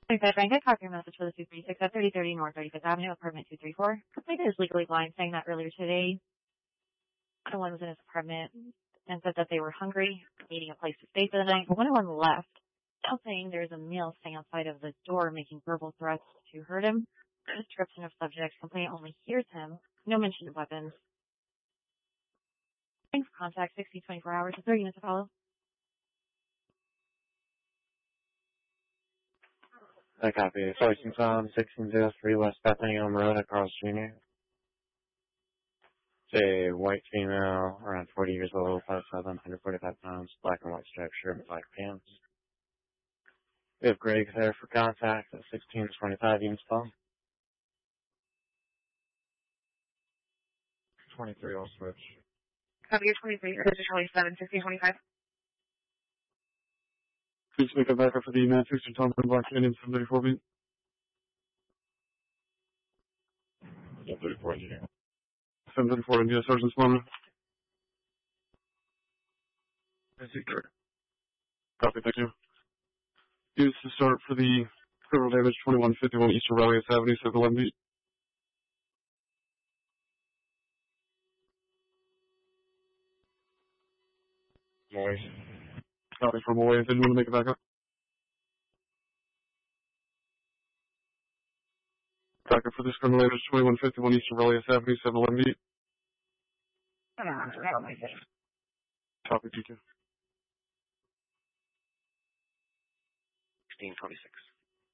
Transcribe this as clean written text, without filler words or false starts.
Okay, Frank, I copied your message for the 236 at 3030 North 35th Avenue, apartment 234. Complainant is legally blind, saying that earlier today, someone was in his apartment and said that they were hungry, needing a place to stay for the night. But when one left, now saying there's a male staying outside of the door making verbal threats to hurt him. Description of subject. Complainant only hears him. No mention of weapons. Thanks for contact 1624 hours with 30 minutes to follow. I copy. License on 1603 West Bethany Elm Road at Carl's Jr. It's a white female, around 40 years old, 5'7", 145 pounds, black and white striped shirt and black pants. We have Greg there for contact at 1625 Eansville. 23, I'll switch. Copy your 23, or this is Charlie 7, 1625. Please make a backup for the United States and Thompson Black Canyon 734 beat. 734 engineer. 734 India, Sergeant Spawner. Copy, thank you. Use to start for the criminal damage 2151 Eastern Valley Avenue, 711 beat. Noise. Copy from away. Did you want to make a backup? Backup for this criminal damage 2151 Eastern Valley Avenue, 711 beat. Copy, TQ. 1626.